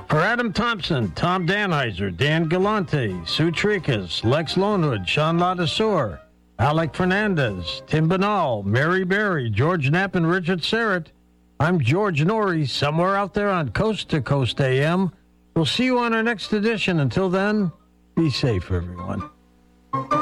For Adam Thompson, Tom Danheiser, Dan Galante, Sue Tricas, Lex Lonewood, Sean Ladasur, Alec Fernandez, Tim Banal, Mary Berry, George Knapp, and Richard Serrett, I'm George Norrie, somewhere out there on Coast to Coast AM. We'll see you on our next edition. Until then, be safe, everyone.